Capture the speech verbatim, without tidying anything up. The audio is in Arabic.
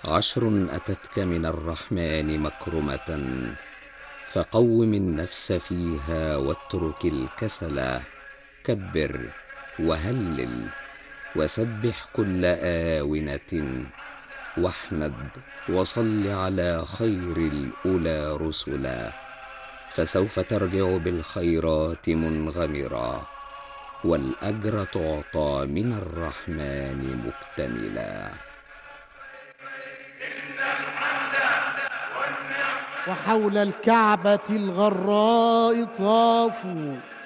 عشر أتتك من الرحمن مكرمة، فقوم النفس فيها واترك الكسلا. كبر وهلل وسبح كل آونة، واحمد وصل على خير الأولى رسلا. فسوف ترجع بالخيرات منغمرا، والأجر تعطى من الرحمن مكتملا. وحول الكعبة الغراء طافوا